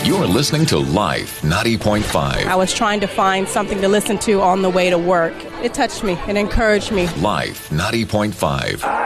You're listening to Life 90.5. I was trying to find something to listen to on the way to work. It touched me. It encouraged me. Life 90.5.